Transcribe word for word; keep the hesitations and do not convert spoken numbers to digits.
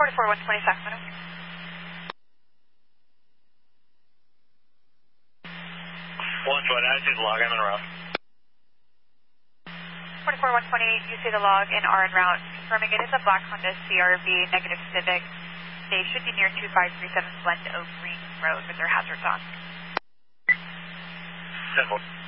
forty-four one twenty Sacramento. one twenty, I see the log, I'm en route. forty-four one twenty, you see the log and are en route. Confirming it is a black Honda C R V, negative Civic. They should be near two five three seven Glen Oak Green Road with their hazards on. Simple.